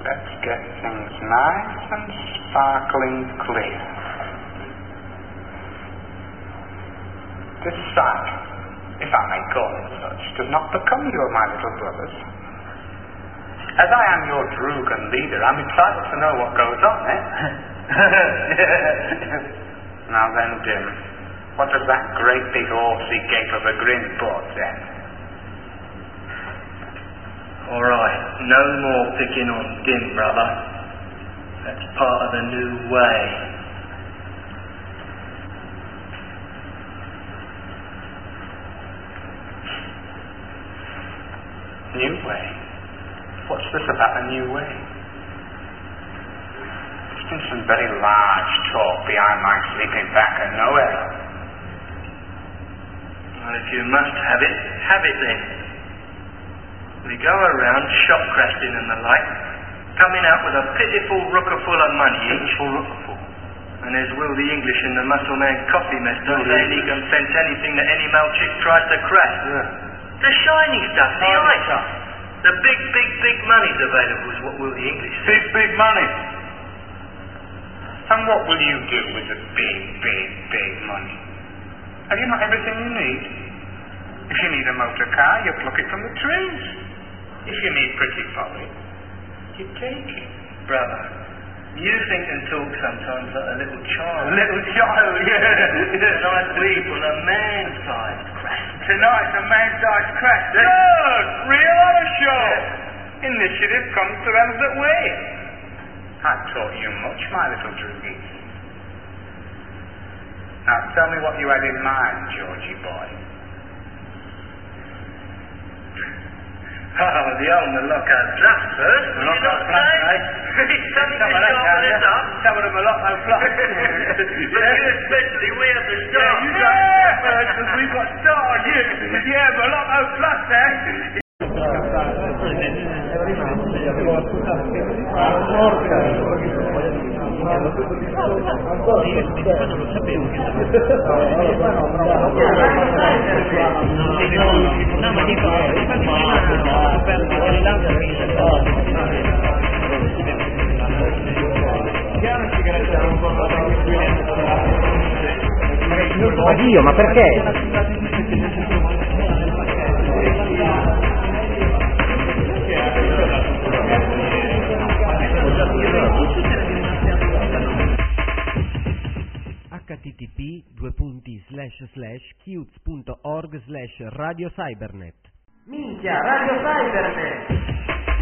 Let's get things nice and sparkling clear. This sight, if I may call it such, does not become you, my little brothers. As I am your Drugan leader, I'm entitled to know what goes on, eh? Now then, Dim, what does that great big horsey gape of a grin portend? All right, no more picking on Dim, brother. That's part of the new way. New way? What's this about a new way? There's been some very large talk behind my sleeping back and nowhere. Well, if you must have it then. We go around shopcrafting and the like, coming out with a pitiful rooker full of money each. And as will the English in the Muscle Man Coffee Mess don't say he can fence anything that any male chick tries to crack. Yeah. The shiny stuff, the ice. The big money's available is what will the English say. Big money. And what will you do with the big money? Have you not everything you need? If you need a motor car, you pluck it from the trees. If you need pretty folly, you take it. Brother, you think and talk sometimes like a little child. A little child, yeah. Tonight we pull a man-sized crash. Tonight's a man-sized crash. Good! Real honor show! Initiative comes to them that way. I've taught you much, my little droogies. Now tell me what you had in mind, Georgie boy. Oh, the old Malocco Bluff first. Malocco Bluff, eh? It's something to sharpen us up. Some of the Malocco Bluff. But you especially, we have the start. Yeah, you got first, because we've got start, yeah, Malocco Bluff, eh? Addio, ma perché? http://qts.org/radiocybernet. Minchia, Radio Cybernet!